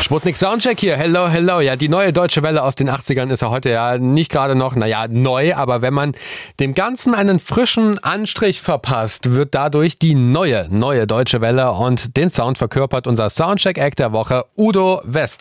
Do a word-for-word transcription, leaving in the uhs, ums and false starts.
Sputnik Soundcheck hier. Hello, hello. Ja, die neue Deutsche Welle aus den achtzigern ist ja heute ja nicht gerade noch, naja, neu, aber wenn man dem Ganzen einen frischen Anstrich verpasst, wird dadurch die neue, neue Deutsche Welle und den Sound verkörpert unser Soundcheck-Act der Woche, Udo West.